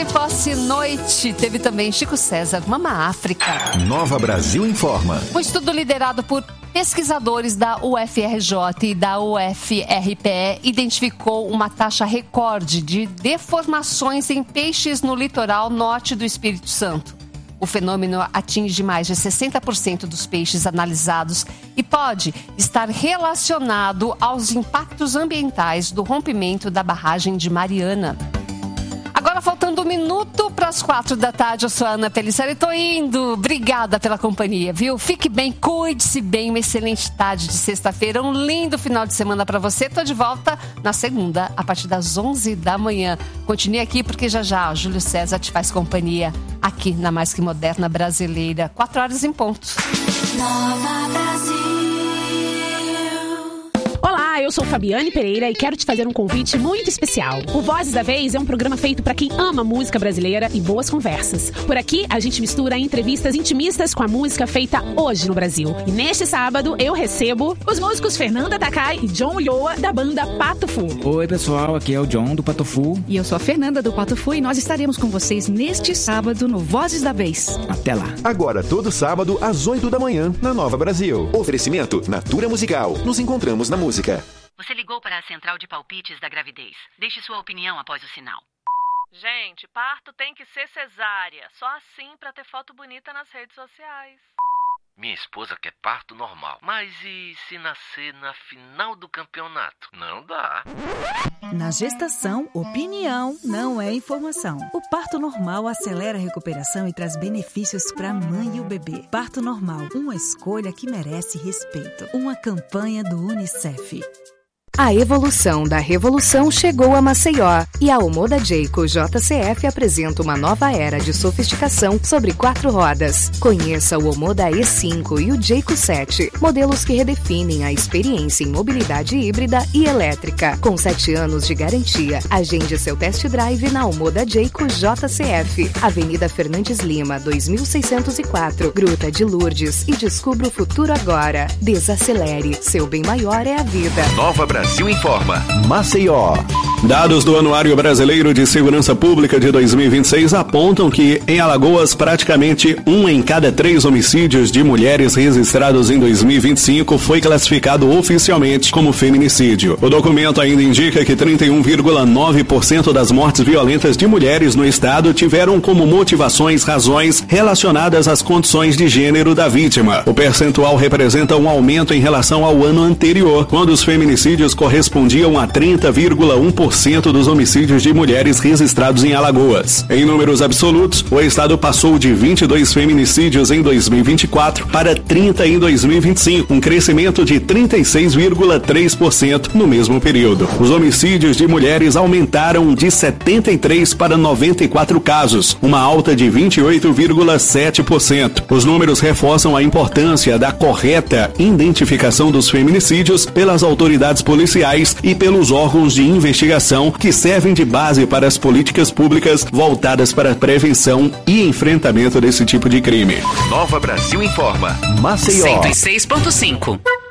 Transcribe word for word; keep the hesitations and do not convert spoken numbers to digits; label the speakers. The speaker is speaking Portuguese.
Speaker 1: e Posse Noite. Teve também Chico César, Mama África.
Speaker 2: Nova Brasil Informa.
Speaker 1: Um estudo liderado por pesquisadores da U F R J e da U F R P E identificou uma taxa recorde de deformações em peixes no litoral norte do Espírito Santo. O fenômeno atinge mais de sessenta por cento dos peixes analisados e pode estar relacionado aos impactos ambientais do rompimento da barragem de Mariana. Agora, faltando um minuto para as quatro da tarde, eu sou a Ana Pelissari e tô indo. Obrigada pela companhia, viu? Fique bem, cuide-se bem. Uma excelente tarde de sexta-feira, um lindo final de semana para você. Tô de volta na segunda, a partir das onze da manhã. Continue aqui, porque já já o Júlio César te faz companhia aqui na Mais Que Moderna Brasileira. Quatro horas em ponto.
Speaker 3: Nova Brasil.
Speaker 4: Olá, eu sou Fabiane Pereira e quero te fazer um convite muito especial. O Vozes da Vez é um programa feito para quem ama música brasileira e boas conversas. Por aqui, a gente mistura entrevistas intimistas com a música feita hoje no Brasil. E neste sábado, eu recebo os músicos Fernanda Takai e John Ulloa, da banda Pato Fu.
Speaker 5: Oi, pessoal, aqui é o John do Pato Fu.
Speaker 6: E eu sou a Fernanda do Pato Fu e nós estaremos com vocês neste sábado no Vozes da Vez.
Speaker 5: Até lá.
Speaker 2: Agora, todo sábado, às oito da manhã, na Nova Brasil. Oferecimento Natura Musical. Nos encontramos na música.
Speaker 7: Você ligou para a central de palpites da gravidez. Deixe sua opinião após o sinal.
Speaker 8: Gente, parto tem que ser cesárea. Só assim para ter foto bonita nas redes sociais.
Speaker 9: Minha esposa quer parto normal. Mas e se nascer na final do campeonato? Não dá.
Speaker 6: Na gestação, opinião não é informação. O parto normal acelera a recuperação e traz benefícios para a mãe e o bebê. Parto normal, uma escolha que merece respeito. Uma campanha do Unicef.
Speaker 10: A evolução da revolução chegou a Maceió e a Omoda Jayco J C F apresenta uma nova era de sofisticação sobre quatro rodas. Conheça o Omoda E cinco e o Jayco sete, modelos que redefinem a experiência em mobilidade híbrida e elétrica. Com sete anos de garantia, agende seu test drive na Omoda Jayco J C F, Avenida Fernandes Lima, dois mil seiscentos e quatro, Gruta de Lourdes, e descubra o futuro agora. Desacelere, seu bem maior é a vida.
Speaker 2: Nova Brasil Informa. Maceió.
Speaker 11: Dados do Anuário Brasileiro de Segurança Pública de dois mil e vinte e seis apontam que, em Alagoas, praticamente um em cada três homicídios de mulheres registrados em dois mil e vinte e cinco foi classificado oficialmente como feminicídio. O documento ainda indica que trinta e um vírgula nove por cento das mortes violentas de mulheres no estado tiveram como motivações razões relacionadas às condições de gênero da vítima. O percentual representa um aumento em relação ao ano anterior, quando os feminicídios correspondiam a trinta vírgula um por cento dos homicídios de mulheres registrados em Alagoas. Em números absolutos, o estado passou de vinte e dois feminicídios em dois mil e vinte e quatro para trinta em dois mil e vinte e cinco, um crescimento de trinta e seis vírgula três por cento no mesmo período. Os homicídios de mulheres aumentaram de setenta e três para noventa e quatro casos, uma alta de vinte e oito vírgula sete por cento. Os números reforçam a importância da correta identificação dos feminicídios pelas autoridades policiais e pelos órgãos de investigação que servem de base para as políticas públicas voltadas para a prevenção e enfrentamento desse tipo de crime.
Speaker 2: Nova Brasil Informa. Maceió.
Speaker 7: cento e seis ponto cinco.